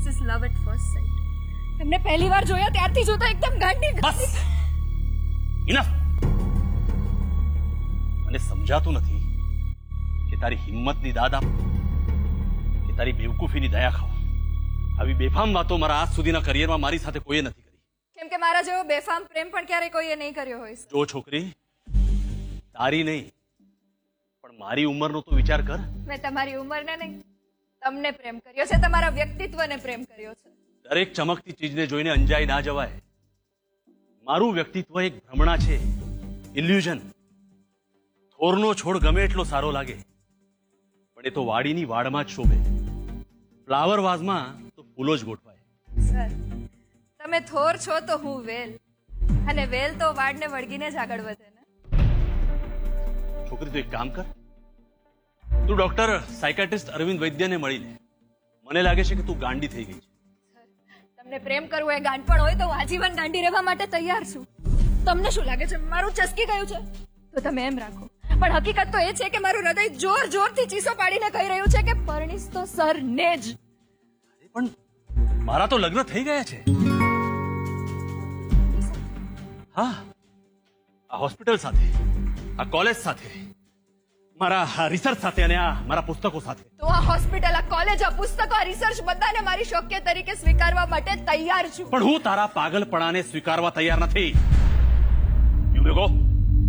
This is love at first sight. એમને પહેલી વાર જોયા ત્યારથી જો તો એકદમ ગાંડી બસ ઇનફ. મને સમજાતું નથી કે તારી હિંમતની દાદ આપ કે તારી બેવકૂફીની દયા ખાવ. આવી બેફામ વાતો મારા આજ સુધીના કરિયરમાં મારી સાથે કોઈએ નથી કરી. કેમ કે મારા જેવો બેફામ પ્રેમ પણ ક્યારેય કોઈએ નહીં કર્યો હોય. જો છોકરી, તારી નહીં પણ મારી ઉંમરનો તો વિચાર કર. મેં તમારી ઉંમરને નહીં, તમને પ્રેમ કર્યો છે, તમારા વ્યક્તિત્વને પ્રેમ કર્યો છે. દરેક ચમકતી ચીજને જોઈને અંજાઈ ના જવાય. મારું વ્યક્તિત્વ એક ભ્રમણા છે, ઇલ્યુઝન. થોરનો છોડ ગમે એટલો સારો લાગે પણ એ તો વાડીની વાડમાં જ શોભે. ફ્લાવર વાઝમાં તો ફૂલો જ ગોઠવાય. સર, તમે થોર છો તો હું વેલ, અને વેલ તો વાડને વળગીને જ આગળ વધે ને. છોકરી, તું એક કામ કર, તું ડોક્ટર સાયકાટ્રિસ્ટ અરવિંદ વૈદ્યને મળી લે. મને લાગે છે કે તું ગાંડી થઈ ગઈ છે. તમને પ્રેમ કરવું એ ગાંડપણ હોય તો હું આજીવન ગાંડી રહેવા માટે તૈયાર છું. તમને શું લાગે છે મારું ચસકી ગયું છે? તો તમે એમ રાખો, પણ હકીકત તો એ છે કે મારું હૃદય જોર જોરથી ચીસો પાડીને કહી રહ્યું છે કે પરણીશ તો સર ને જ. પણ મારા તો લગ્ન થઈ ગયા છે. હા, આ હોસ્પિટલ સાથે, આ કોલેજ સાથે, મારા રિસર્ચ સાથે અને આ મારા પુસ્તકો સાથે. તો આ હોસ્પિટલ, આ કોલેજ, આ પુસ્તકો, આ રિસર્ચ બધાને મારી શોખ્ય તરીકે સ્વીકારવા માટે તૈયાર છું. પણ હું તારા પાગલપણાને સ્વીકારવા તૈયાર નથી. You may go.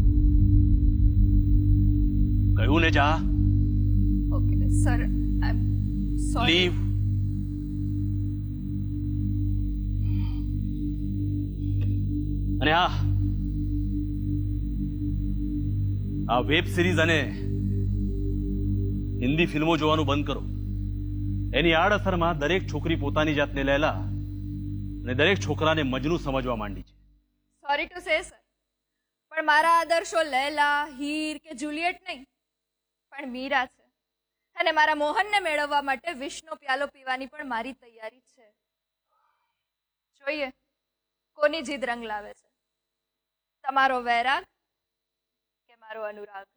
કહ્યું ને જા. Okay sir, I am sorry. Leave. અને આ વેબ સિરીઝ અને હિન્દી ફિલ્મો જોવાનું બંધ કરો. એની આડઅસરમાં દરેક છોકરી પોતાની જાતને લૈલા અને દરેક છોકરાને મજનુ સમજવા માંડી છે. સોરી ટુ સે સર, પણ મારા આદર્શો લૈલા, હીર કે જુલિયટ નહીં, પણ મીરા છે. અને મારા મોહનને મેળવવા માટે વિષનો પ્યાલો પીવાની પણ મારી તૈયારી છે. જોઈએ કોની જીદ રંગ લાવે છે, તમારો વૈરાગ કે મારો અનુરાગ.